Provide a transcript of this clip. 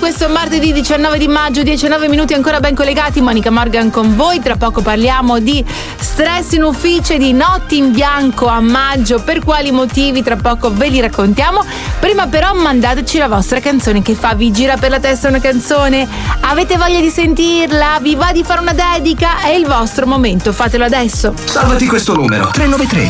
questo martedì 19 di maggio, 19 minuti ancora ben collegati. Monica Morgan con voi. Tra poco parliamo di stress in ufficio e di notti in bianco a maggio. Per quali motivi? Tra poco ve li raccontiamo. Prima però mandateci la vostra canzone. Che fa? Vi gira per la testa una canzone? Avete voglia di sentirla? Vi va di fare una dedica? È il vostro momento, fatelo adesso. Salvati questo numero: 393